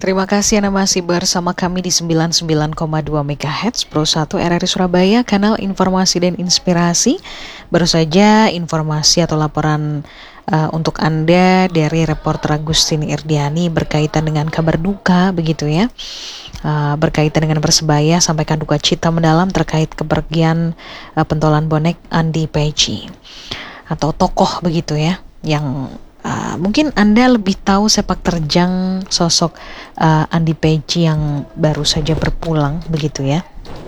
Terima kasih Anda masih bersama kami di 99,2 MHz Pro 1 RRI Surabaya, kanal informasi dan inspirasi. Baru saja informasi atau laporan untuk Anda dari reporter Agustini Irdiani berkaitan dengan kabar duka begitu ya. Berkaitan dengan Persebaya, sampaikan duka cita mendalam terkait kepergian pentolan bonek Andi Peci atau tokoh begitu ya, yang mungkin Anda lebih tahu sepak terjang sosok Andi Peci yang baru saja berpulang begitu ya.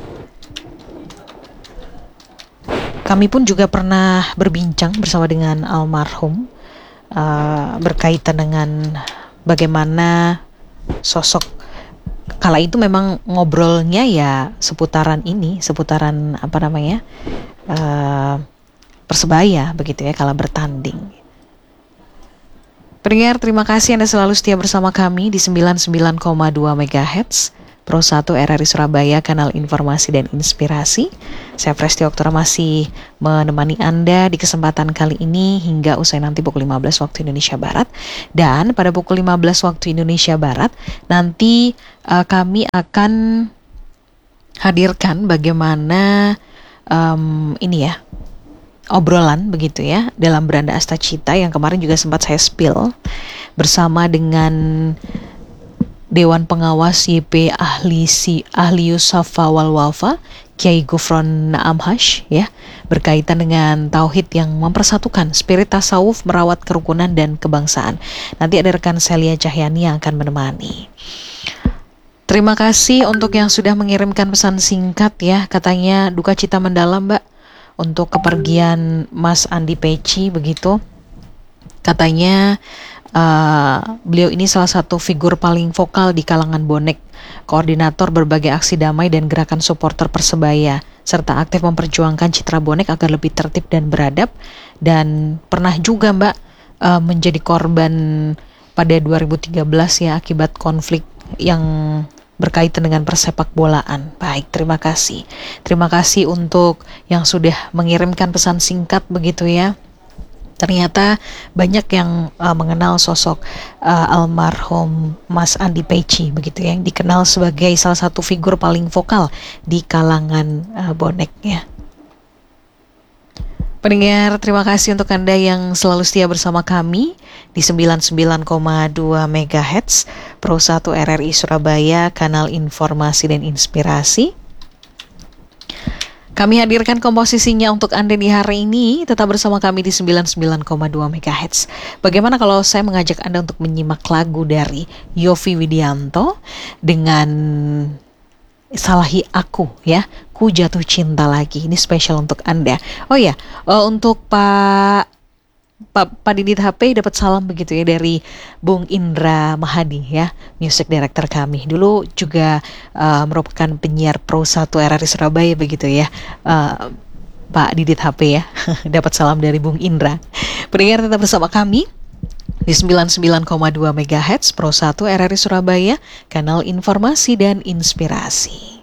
Kami pun juga pernah berbincang bersama dengan almarhum berkaitan dengan bagaimana sosok kala itu. Memang ngobrolnya ya seputaran Persebaya begitu ya kala bertanding. Pendengar, terima kasih Anda selalu setia bersama kami di 99,2 MHz Pro 1 RRI Surabaya, kanal informasi dan inspirasi. Saya Presti Oktora masih menemani Anda di kesempatan kali ini hingga usai nanti pukul 15 waktu Indonesia Barat. Dan pada pukul 15 waktu Indonesia Barat nanti kami akan hadirkan bagaimana obrolan begitu ya dalam Beranda Asta Cita yang kemarin juga sempat saya spill bersama dengan Dewan Pengawas YP Ahli Yusafa wal Wafa Kiai Gufron Naam Hash ya, berkaitan dengan tauhid yang mempersatukan, spirit tasawuf merawat kerukunan dan kebangsaan. Nanti ada rekan Celia Cahyani yang akan menemani. Terima kasih untuk yang sudah mengirimkan pesan singkat ya, katanya duka cita mendalam Mbak untuk kepergian Mas Andi Peci begitu. Katanya beliau ini salah satu figur paling vokal di kalangan bonek, koordinator berbagai aksi damai dan gerakan supporter Persebaya, serta aktif memperjuangkan citra bonek agar lebih tertib dan beradab, dan pernah juga Mbak menjadi korban pada 2013 ya akibat konflik yang berkaitan dengan persepak bolaan. Baik, terima kasih. Terima kasih untuk yang sudah mengirimkan pesan singkat begitu ya. Ternyata banyak yang mengenal sosok almarhum Mas Andi Peci begitu ya, yang dikenal sebagai salah satu figur paling vokal di kalangan bonek ya. Pendengar, terima kasih untuk Anda yang selalu setia bersama kami di 99,2 MHz Pro 1 RRI Surabaya, kanal informasi dan inspirasi. Kami hadirkan komposisinya untuk Anda di hari ini. Tetap bersama kami di 99,2 MHz. Bagaimana kalau saya mengajak Anda untuk menyimak lagu dari Yovie Widianto dengan Salahi Aku ya, Ku Jatuh Cinta Lagi. Ini spesial untuk Anda. Oh ya, untuk Pak Didit HP dapat salam begitu ya dari Bung Indra Mahadi ya, music director kami. Dulu juga merupakan penyiar Pro 1 RRI Surabaya begitu ya. Pak Didit HP ya, dapat salam dari Bung Indra. Pendengar, tetap bersama kami di 99,2 MHz Pro 1 RRI Surabaya, kanal informasi dan inspirasi.